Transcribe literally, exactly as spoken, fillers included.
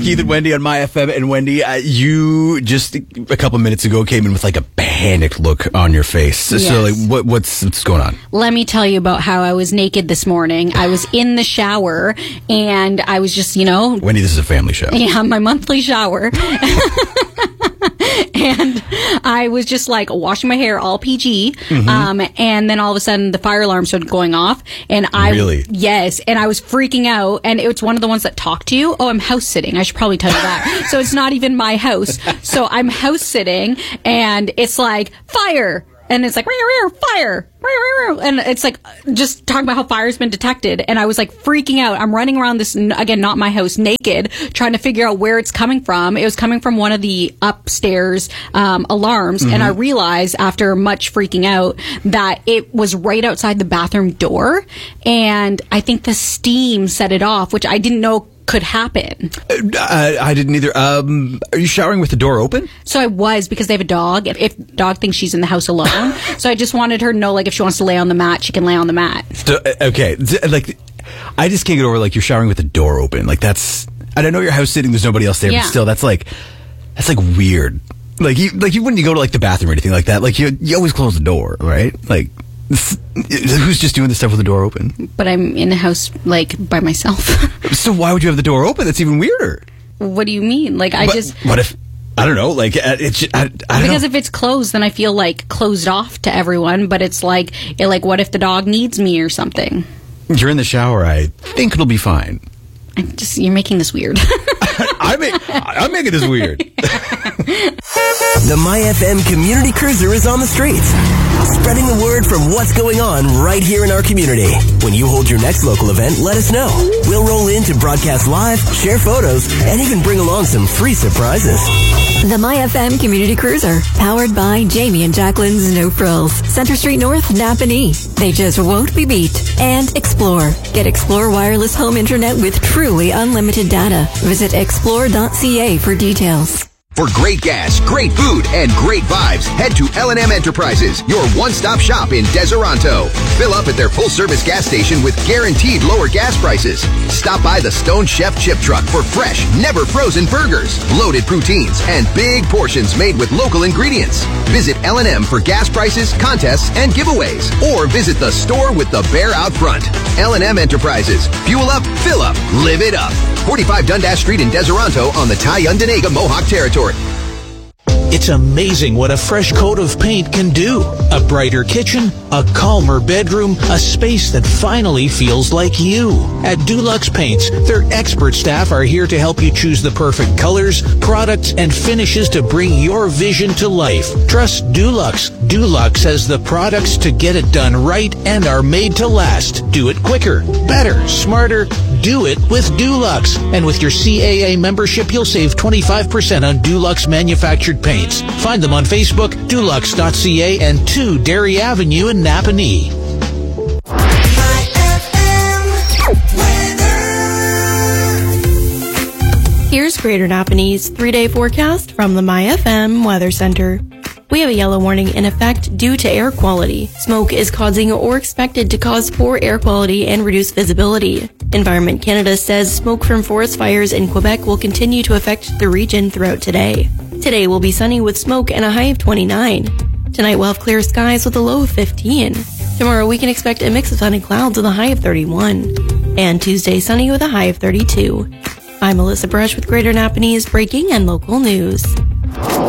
Keith and Wendy on My F M. And Wendy, uh, you just a couple minutes ago came in with like a panicked look on your face. So, Yes. so like, what, what's, what's going on? Let me tell you about how I was naked this morning. I was in the shower and I was just, you know... Wendy, this is a family show. Yeah, my monthly shower. And I was just like washing my hair all P G. Mm-hmm. Um, and then all of a sudden the fire alarm started going off. And I, really? Yes. And I was freaking out. And it's one of the ones that talk to you. Oh, I'm house sitting. I should probably tell you that. So it's not even my house. So I'm house sitting and it's like fire. And it's like, fire, and it's like, just talking about how fire's been detected. And I was like freaking out. I'm running around this, again, not my house, naked, trying to figure out where it's coming from. It was coming from one of the upstairs um, alarms. Mm-hmm. And I realized after much freaking out that it was right outside the bathroom door. And I think the steam set it off, which I didn't know could happen. Uh, I didn't either. Um, are you showering with the door open? So I was, because they have a dog. If, if dog thinks she's in the house alone, so I just wanted her to know, like, if she wants to lay on the mat, she can lay on the mat. So, okay, like, I just can't get over like you're showering with the door open. Like that's, and I know you're house sitting. There's nobody else there, Yeah. but still, that's like, that's like weird. Like you, like you when you go to like the bathroom or anything like that, like you, you always close the door, right? Like. Who's just doing this stuff with the door open? But I'm in the house, like, by myself. So why would you have the door open? That's even weirder. What do you mean? Like, I but, just... What if... I don't know, like, it's... I, I don't because know. if it's closed, then I feel, like, closed off to everyone. But it's like, it, like, what if the dog needs me or something? You're in the shower, I think it'll be fine. I'm just... You're making this weird. I make, I'm making this weird. The My F M Community Cruiser is on the streets, spreading the word from what's going on right here in our community. When you hold your next local event, let us know. We'll roll in to broadcast live, share photos, and even bring along some free surprises. The My F M Community Cruiser, powered by Jamie and Jacqueline's No Frills, Center Street North, Napanee. They just won't be beat. And Explore. Get Explore wireless home internet with truly unlimited data. Visit explore dot c a for details. For great gas, great food, and great vibes, head to L and M Enterprises, your one-stop shop in Deseronto. Fill up at their full-service gas station with guaranteed lower gas prices. Stop by the Stone Chef Chip Truck for fresh, never-frozen burgers, loaded poutines, and big portions made with local ingredients. Visit L and M for gas prices, contests, and giveaways. Or visit the store with the bear out front. L and M Enterprises. Fuel up, fill up, live it up. forty-five Dundas Street in Deseronto on the Tyundanega Mohawk Territory. It's amazing what a fresh coat of paint can do. A brighter kitchen, a calmer bedroom, a space that finally feels like you. At Dulux Paints, their expert staff are here to help you choose the perfect colors, products, and finishes to bring your vision to life. Trust Dulux. Dulux has the products to get it done right and are made to last. Do it quicker, better, smarter. Do it with Dulux. And with your C A A membership, you'll save twenty-five percent on Dulux manufactured paints. Find them on Facebook, dulux dot c a and two Derry Avenue in Napanee. Here's Greater Napanee's three-day forecast from the My F M Weather Center. We have a yellow warning in effect due to air quality. Smoke is causing or expected to cause poor air quality and reduce visibility. Environment Canada says smoke from forest fires in Quebec will continue to affect the region throughout today. Today will be sunny with smoke and a high of twenty-nine. Tonight we'll have clear skies with a low of fifteen. Tomorrow we can expect a mix of sun and clouds with a high of thirty-one. And Tuesday sunny with a high of thirty-two. I'm Melissa Brush with Greater Napanee's breaking and local news.